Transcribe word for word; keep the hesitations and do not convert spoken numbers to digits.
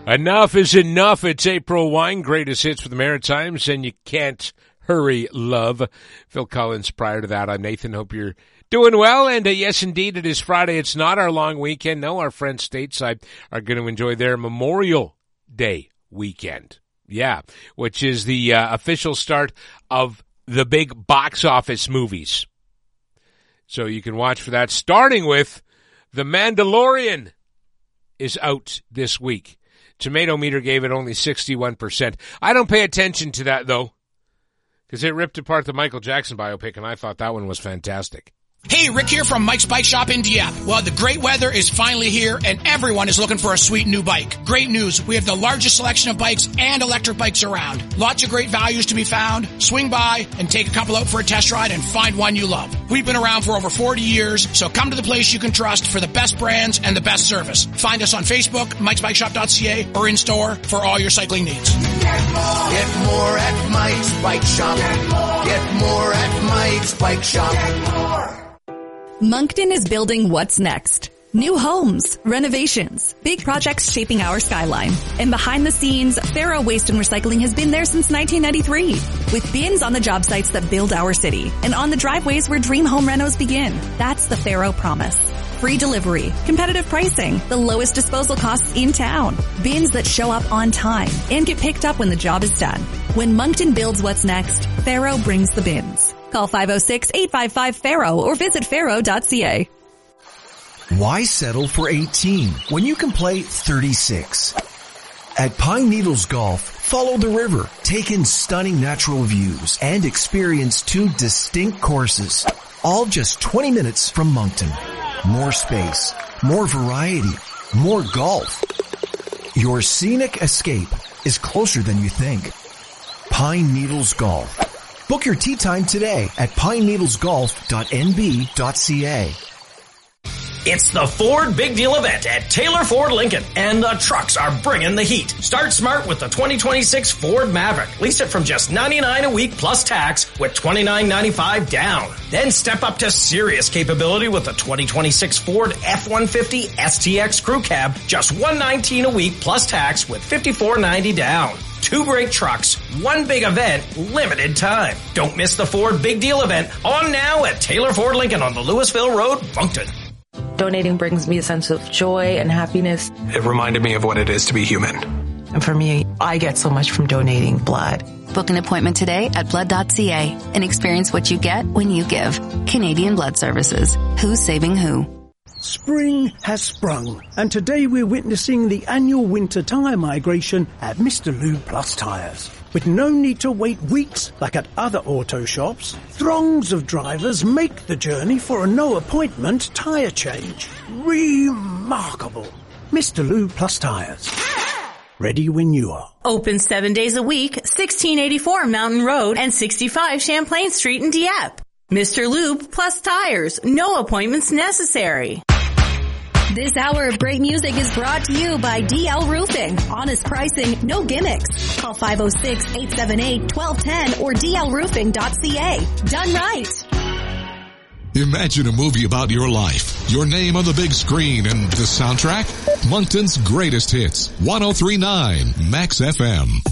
Enough is enough. It's April Wine, greatest hits for the Maritimes, and you can't hurry, love. Phil Collins prior to that. I'm Nathan. Hope you're doing well. And uh, yes, indeed, it is Friday. It's not our long weekend. No, our friends stateside are going to enjoy their Memorial Day weekend. Yeah, which is the uh, official start of the big box office movies. So you can watch for that, starting with The Mandalorian is out this week. Tomato meter gave it only sixty-one percent. I don't pay attention to that, though, because it ripped apart the Michael Jackson biopic, and I thought that one was fantastic. Hey, Rick here from Mike's Bike Shop in Dieppe. Well, the great weather is finally here, and everyone is looking for a sweet new bike. Great news, we have the largest selection of bikes and electric bikes around. Lots of great values to be found. Swing by and take a couple out for a test ride and find one you love. We've been around for over forty years, so come to the place you can trust for the best brands and the best service. Find us on Facebook, mikes bike shop dot c a, or in store for all your cycling needs. Get more, Get more at Mike's Bike Shop. Get more, Get more at Mike's Bike Shop. Get more. Moncton is building what's next. New homes, renovations, big projects shaping our skyline. And behind the scenes, Faro Waste and Recycling has been there since nineteen ninety-three. With bins on the job sites that build our city and on the driveways where dream home renos begin. That's the Faro promise. Free delivery, competitive pricing, the lowest disposal costs in town, bins that show up on time and get picked up when the job is done. When Moncton builds what's next, Faro brings the bins. Call five oh six, eight five five, F A R O or visit faro dot c a. Why settle for eighteen when you can play thirty-six? At Pine Needles Golf, follow the river, take in stunning natural views, and experience two distinct courses, all just twenty minutes from Moncton. More space, more variety, more golf. Your scenic escape is closer than you think. Pine Needles Golf. Book your tee time today at pine needles golf dot n b dot c a. It's the Ford Big Deal event at Taylor Ford Lincoln, and the trucks are bringing the heat. Start smart with the twenty twenty-six Ford Maverick. Lease it from just ninety-nine dollars a week plus tax with twenty-nine ninety-five down. Then step up to serious capability with the twenty twenty-six Ford F one fifty S T X Crew Cab, just one hundred nineteen dollars a week plus tax with fifty-four ninety down. Two great trucks, one big event, limited time. Don't miss the Ford Big Deal event on now at Taylor Ford Lincoln on the Louisville Road, Moncton. Donating brings me a sense of joy and happiness. It reminded me of what it is to be human. And for me, I get so much from donating blood. Book an appointment today at blood dot c a and experience what you get when you give. Canadian Blood Services. Who's saving who? Spring has sprung, and today we're witnessing the annual winter tyre migration at Mister Lube Plus Tyres. With no need to wait weeks like at other auto shops, throngs of drivers make the journey for a no-appointment tyre change. Remarkable. Mister Lube Plus Tyres. Ready when you are. Open seven days a week, sixteen eighty-four Mountain Road and sixty-five Champlain Street in Dieppe. Mister Lube Plus Tires. No appointments necessary. This hour of great music is brought to you by D L Roofing. Honest pricing, no gimmicks. Call five oh six, eight seven eight, one two one zero or d l roofing dot c a. Done right. Imagine a movie about your life, your name on the big screen, and the soundtrack? Moncton's greatest hits, one oh three point nine Max F M.